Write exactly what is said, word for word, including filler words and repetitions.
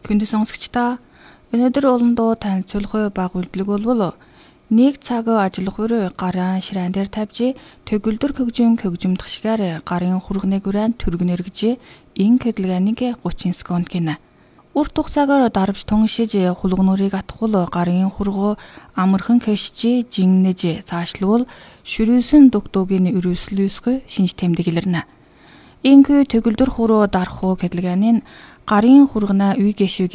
Түүний сонсогчдоо өнөөдөр олондоо танилцуулах баг үйлдэлэг болвол нэг цаг ажиллах үр гарын ширэн дээр тавьж төгөлдөр хөгжим хөгжимдөх шигээр гарын хурганы гүрэн түргэнэр гэж ин хэдэлганыг гучин секунд гинэ. Урт хугацаагаар дарвж туншиж хулгнуурыг атгуул гарын хургуу амархан кэшжи жиннэж цаашлуул шүрүүсэн дугдуугийн өрөөслөөсгөө шинж тэмдэглэрнэ. Инхүү төгөлдөр хуруу дарах хэдэлганын гарын хургана үй гэшүүг